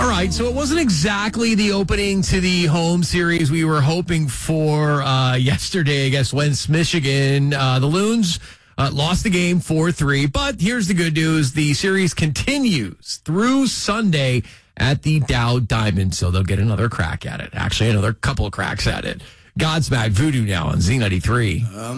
All right, so it wasn't exactly the opening to the home series we were hoping for yesterday against West Michigan. The Loons lost the game 4-3, but here's the good news. The series continues through Sunday at the Dow Diamond, so they'll get another crack at it. Actually, another couple of cracks at it. Godsmack Voodoo now on Z93.